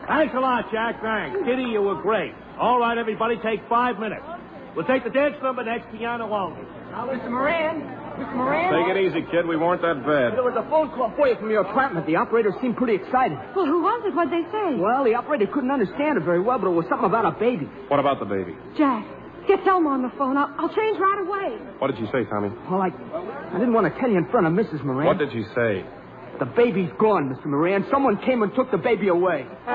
Thanks a lot, Jack. Thanks. Kitty, you were great. All right, everybody, take 5 minutes. We'll take the dance number next, piano only. Now, Mr. Moran. Mr. Moran. Take it easy, kid. We weren't that bad. There was a phone call for you from your apartment. The operator seemed pretty excited. Well, who was it? What'd they say? Well, the operator couldn't understand it very well, but it was something about a baby. What about the baby? Jack, get Thelma on the phone. I'll change right away. What did she say, Tommy? Well, I didn't want to tell you in front of Mrs. Moran. What did she say? The baby's gone, Mr. Moran. Someone came and took the baby away.